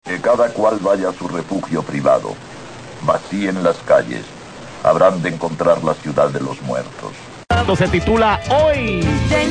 Que cada cual vaya a su refugio privado. Vacíen las calles. Habrán de encontrar la ciudad de los muertos. Se titula Hoy.